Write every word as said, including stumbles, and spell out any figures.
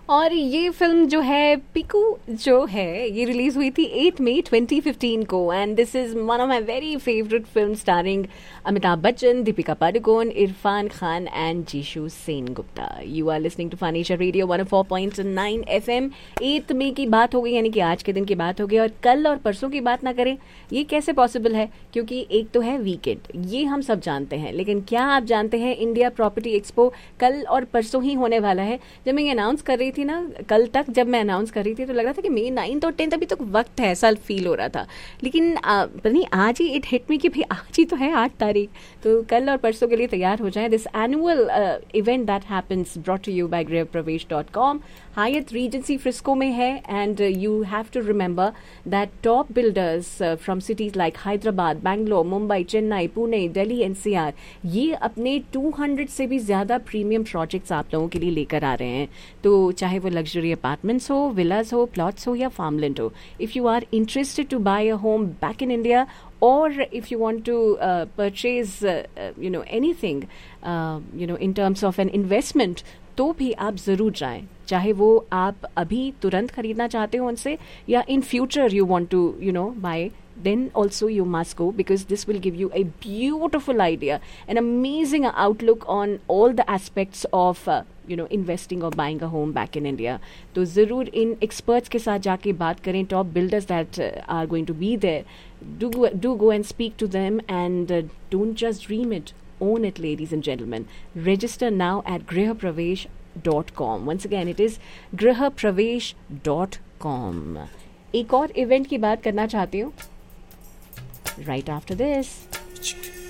और ये फिल्म जो है पिकू जो है ये रिलीज हुई थी एट मई ट्वेंटी फिफ्टीन को and this is one of my very favourite film starring Amitabh Bachchan, Deepika Padukone, Irfan Khan and Jishu Sen Gupta. You are listening to furniture radio one four point nine F M. Eight मई की बात हो गई, यानी कि आज के दिन की बात हो गई, और कल और परसों की बात ना करें ये कैसे पॉसिबल है? क्योंकि एक तो है वीकेंड, ये हम सब जानते हैं, लेकिन क्या आप जानते हैं इंडिया प्रॉपर्टी एक्सपो कल और परसों ही होने वाला है. जब मैं ये अनाउंस कर रही थी ना, कल तक जब मैं अनाउंस कर रही थी तो लग रहा था कि मई नाइन्थ और टेंथ अभी तक वक्त है, ऐसा फील हो रहा था. लेकिन पता नहीं आज ही इट हिट मी कि भाई आज ही तो है आठ तारीख, तो कल और परसों के लिए तैयार हो जाए. This annual event that happens brought to you bye गृह प्रवेश डॉट कॉम. हायत रीजेंसी फ्रिस्को में है and you have to remember that top builders from cities like Hyderabad, Bangalore, Mumbai, Chennai, Pune, Delhi, NCR ये अपने टू हंड्रेड से भी ज़्यादा प्रीमियम प्रोजेक्ट्स आप लोगों के लिए लेकर आ रहे हैं. तो चाहे वो लग्जरी अपार्टमेंट्स हो, विलास हो, प्लॉट्स हो या फार्मलैंड हो, if you are interested to bye a home back in India, or if you want to uh, purchase uh, uh, you know anything uh, you know in terms of an investment, तो भी आप ज़रूर जाएं. चाहे वो आप अभी तुरंत खरीदना चाहते हो उनसे या in future you want to you know buy, then also you must go because this will give you a beautiful idea, an amazing outlook on all the aspects of uh, you know investing or buying a home back in India. तो ज़रूर इन experts के साथ जाके बात करें, top builders that uh, are going to be there. Do go, do go and speak to them and uh, don't just dream it, own it, ladies and gentlemen. Register now at griha pravesh dot com. Once again, it is griha pravesh dot com. एक और event की बात करना चाहती हूँ right after this.